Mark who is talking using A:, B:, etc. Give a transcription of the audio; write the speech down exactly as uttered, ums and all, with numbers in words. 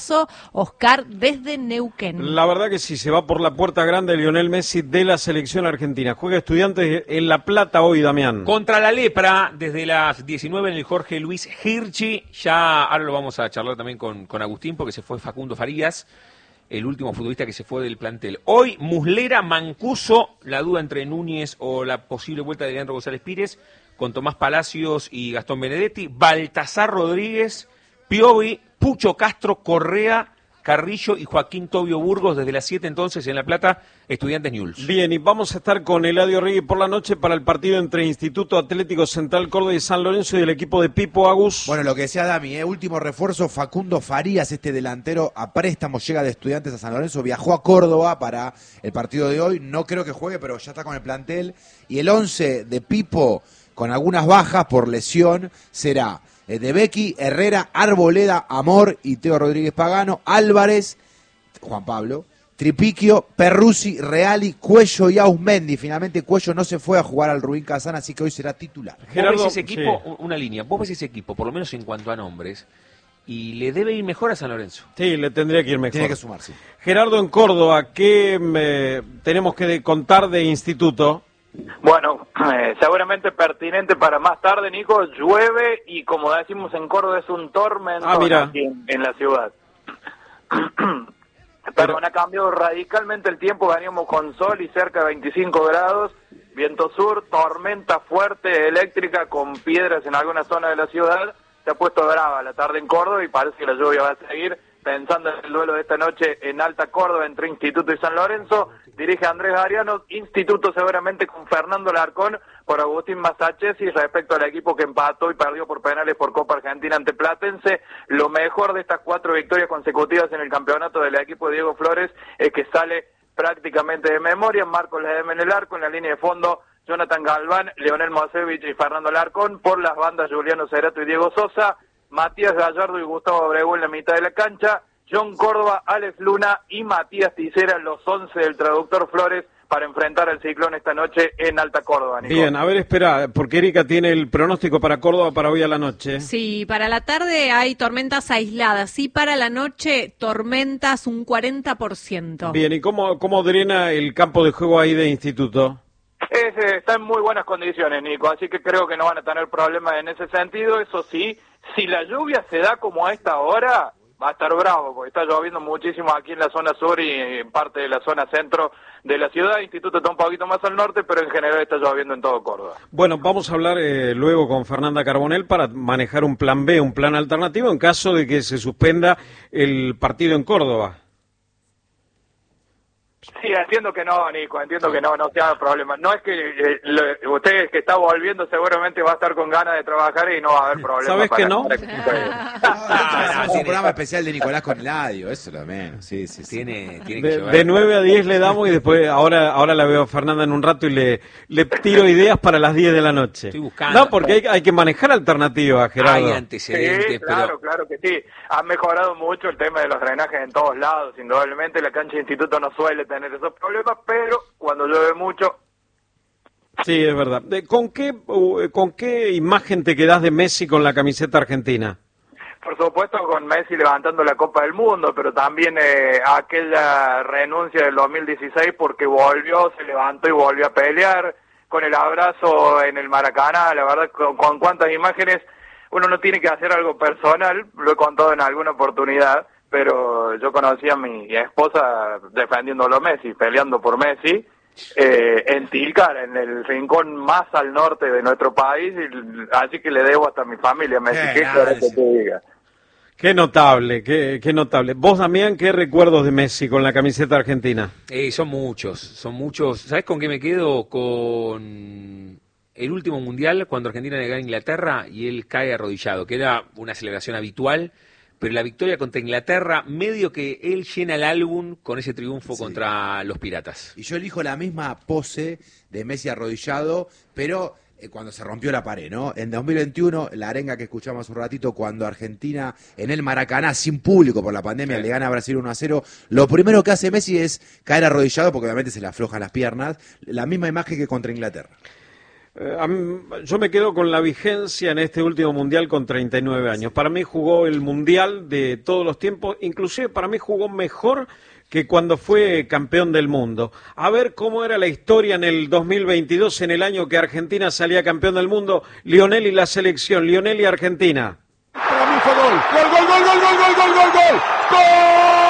A: Oscar desde Neuquén.
B: La verdad que sí, se va por la puerta grande Lionel Messi de la selección argentina. Juega Estudiantes en La Plata hoy, Damián.
C: Contra la lepra, desde las diecinueve en el Jorge Luis Hirschi. Ya ahora lo vamos a charlar también con, con Agustín, porque se fue Facundo Farías, el último futbolista que se fue del plantel. Hoy, Muslera, Mancuso, la duda entre Núñez o la posible vuelta de Leandro González Pires, con Tomás Palacios y Gastón Benedetti, Baltasar Rodríguez, Piovi, Pucho Castro, Correa, Carrillo y Joaquín Tobio Burgos desde las siete entonces en La Plata, Estudiantes Newell's.
B: Bien, y vamos a estar con Eladio Reyes por la noche para el partido entre Instituto Atlético Central Córdoba y San Lorenzo y el equipo de Pipo Agus.
D: Bueno, lo que decía Dami, ¿eh? último refuerzo, Facundo Farías, este delantero a préstamo, llega de Estudiantes a San Lorenzo, viajó a Córdoba para el partido de hoy, no creo que juegue, pero ya está con el plantel, y el once de Pipo, con algunas bajas por lesión, será de Becky, Herrera, Arboleda, Amor y Teo Rodríguez Pagano, Álvarez, Juan Pablo, Tripiquio, Perruzzi, Reali, Cuello y Ausmendi. Finalmente Cuello no se fue a jugar al Rubín Kazán, así que hoy será titular.
C: Gerardo, ¿vos ves ese equipo, sí. una línea, vos ves ese equipo, por lo menos en cuanto a nombres, y le debe ir mejor a San Lorenzo?
B: Sí, le tendría que ir mejor.
D: Tiene que sumarse.
B: Gerardo, en Córdoba, ¿qué me, tenemos que contar de Instituto?
E: Bueno, eh, seguramente pertinente para más tarde, Nico. Llueve y, como decimos en Córdoba, es un tormento
B: ah, mira.
E: aquí en, en la ciudad. Perdón, ha cambiado radicalmente el tiempo. Veníamos con sol y cerca de veinticinco grados, viento sur, tormenta fuerte eléctrica con piedras en alguna zona de la ciudad. Se ha puesto brava la tarde en Córdoba y parece que la lluvia va a seguir. Pensando en el duelo de esta noche en Alta Córdoba entre Instituto y San Lorenzo, dirige Andrés Ariano, Instituto seguramente con Fernando Larcón por Agustín Masachesi respecto al equipo que empató y perdió por penales por Copa Argentina ante Platense. Lo mejor de estas cuatro victorias consecutivas en el campeonato del equipo de Diego Flores es que sale prácticamente de memoria. Marcos Ledesma en el arco, en la línea de fondo Jonathan Galván, Leonel Mosevich y Fernando Larcón, por las bandas Juliano Cerato y Diego Sosa, Matías Gallardo y Gustavo Abreu en la mitad de la cancha, John Córdoba, Alex Luna y Matías Ticera, los once del traductor Flores, para enfrentar al Ciclón esta noche en Alta Córdoba, Nico.
B: Bien, a ver, espera, porque Erika tiene el pronóstico para Córdoba para hoy a la noche.
A: Sí, para la tarde hay tormentas aisladas, y para la noche tormentas un cuarenta por ciento.
B: Bien, ¿y cómo, cómo drena el campo de juego ahí de Instituto?
E: Es, eh, está en muy buenas condiciones, Nico, así que creo que no van a tener problemas en ese sentido. Eso sí, si la lluvia se da como a esta hora, va a estar bravo, porque está lloviendo muchísimo aquí en la zona sur y en parte de la zona centro de la ciudad. El Instituto está un poquito más al norte, pero en general está lloviendo en todo Córdoba.
B: Bueno, vamos a hablar eh, luego con Fernanda Carbonell para manejar un plan B, un plan alternativo en caso de que se suspenda el partido en Córdoba.
E: Sí, entiendo que no, Nico, entiendo que no, no sea problema. No es que eh, lo, usted que está volviendo seguramente va a estar con ganas de trabajar y no va a haber problema.
B: ¿Sabes que no?
D: no, no, no, un programa especial de Nicolás con Eladio, eso es lo menos. Sí, sí, sí.
C: Tiene, tiene que
B: De,
C: llevar.
B: de nueve a diez le damos y después, ahora ahora la veo a Fernanda en un rato y le, le tiro ideas para las diez de la noche.
C: Estoy buscando.
B: No, porque hay, hay que manejar alternativas, Gerardo.
C: Hay antecedentes,
E: sí, claro,
C: pero...
E: claro que sí. Ha mejorado mucho el tema de los drenajes en todos lados. Indudablemente la cancha de Instituto no suele tener esos problemas, pero cuando llueve mucho...
B: Sí, es verdad. ¿Con qué, con qué imagen te quedás de Messi con la camiseta argentina?
E: Por supuesto con Messi levantando la Copa del Mundo, pero también eh, aquella renuncia del dos mil dieciséis porque volvió, se levantó y volvió a pelear, con el abrazo en el Maracaná. La verdad, con, con cuántas imágenes. Uno no tiene que hacer algo personal, lo he contado en alguna oportunidad, pero yo conocí a mi esposa defendiéndolo a Messi, peleando por Messi, eh, en Tilcara, en el rincón más al norte de nuestro país, y, así que le debo hasta a mi familia, Messi.
D: Eh,
E: ¿Qué
D: nada,
E: querés que
D: sí.
E: te diga?
B: Qué notable, qué, qué notable. Vos, Damián, ¿qué recuerdos de Messi con la camiseta argentina?
C: Eh, son muchos, son muchos. ¿Sabés con qué me quedo? Con el último mundial, cuando Argentina le gana a Inglaterra y él cae arrodillado, que era una celebración habitual, pero la victoria contra Inglaterra, medio que él llena el álbum con ese triunfo sí. contra los Piratas.
D: Y yo elijo la misma pose de Messi arrodillado, pero eh, cuando se rompió la pared, ¿no? En dos mil veintiuno, la arenga que escuchamos un ratito, cuando Argentina en el Maracaná, sin público por la pandemia, sí. le gana a Brasil uno a cero, lo primero que hace Messi es caer arrodillado, porque obviamente se le aflojan las piernas, la misma imagen que contra Inglaterra.
B: Eh, a mí- yo me quedo con la vigencia en este último mundial con treinta y nueve años. Para mí jugó el mundial de todos los tiempos, inclusive para mí jugó mejor que cuando fue campeón del mundo. A ver cómo era la historia en el dos mil veintidós, en el año que Argentina salía campeón del mundo. Lionel y la selección, Lionel y Argentina.
F: Para mí fue gol. Gol, gol, gol, gol, gol, gol, gol, gol, gol. ¡Gol!